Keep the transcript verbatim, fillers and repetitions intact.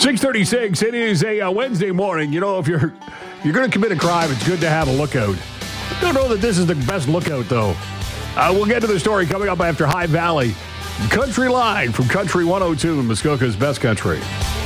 six thirty-six, it is a uh, Wednesday morning. You know, if you're you're going to commit a crime, it's good to have a lookout. I don't know that this is the best lookout, though. Uh, we'll get to the story coming up after High Valley. Country Line from Country one oh two in Muskoka's Best Country.